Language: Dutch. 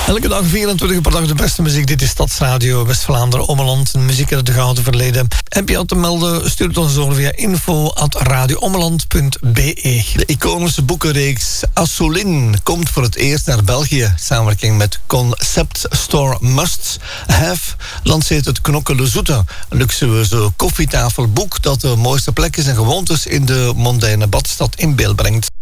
Elke dag 24 per dag de beste muziek. Dit is Stadsradio West-Vlaanderen, Ommeland. Muziek uit het gouden verleden. Heb je al te melden? Stuur het ons door via info@radioommeland.be. De iconische boekenreeks Assolin komt voor het eerst naar België. Samenwerking met Concept Store Must Have lanceert het Knokke Le Zoete, een luxueuze koffietafelboek dat de mooiste plekjes en gewoontes in de mondaine badstad in beeld brengt.